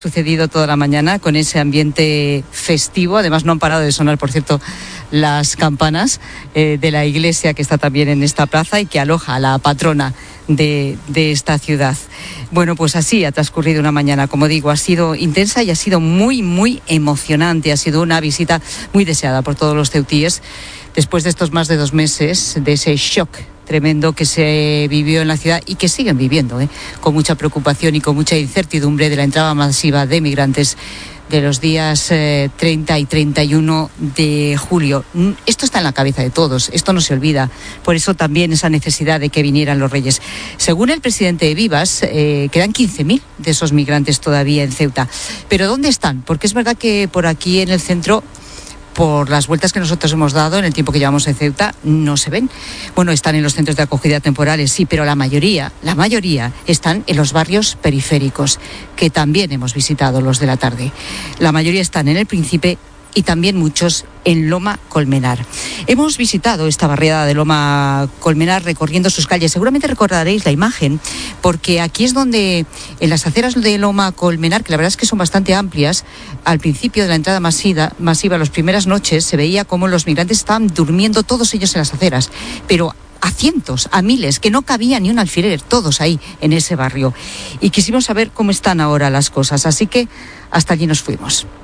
Sucedido toda la mañana con ese ambiente festivo. Además no han parado de sonar, por cierto, las campanas de la iglesia que está también en esta plaza y que aloja a la patrona de esta ciudad. Bueno, pues así ha transcurrido una mañana, como digo, ha sido intensa y ha sido muy emocionante. Ha sido una visita muy deseada por todos los ceutíes después de estos más de 2 meses, de ese shock tremendo que se vivió en la ciudad y que siguen viviendo, con mucha preocupación y con mucha incertidumbre de la entrada masiva de migrantes de los días 30 y 31 de julio. Esto está en la cabeza de todos, esto no se olvida. Por eso también esa necesidad de que vinieran los Reyes. Según el presidente de Vivas, quedan 15.000 de esos migrantes todavía en Ceuta. ¿Pero dónde están? Porque es verdad que por aquí en el centro, por las vueltas que nosotros hemos dado en el tiempo que llevamos en Ceuta, no se ven. Bueno, están en los centros de acogida temporales, sí, pero la mayoría están en los barrios periféricos, que también hemos visitado los de la tarde. La mayoría están en El Príncipe y también muchos en Loma Colmenar. Hemos visitado esta barriada de Loma Colmenar recorriendo sus calles. Seguramente recordaréis la imagen, porque aquí es donde, en las aceras de Loma Colmenar, que la verdad es que son bastante amplias, al principio de la entrada masiva, las primeras noches, se veía cómo los migrantes estaban durmiendo todos ellos en las aceras, pero a cientos, a miles, que no cabía ni un alfiler, todos ahí en ese barrio. Y quisimos saber cómo están ahora las cosas, así que hasta allí nos fuimos.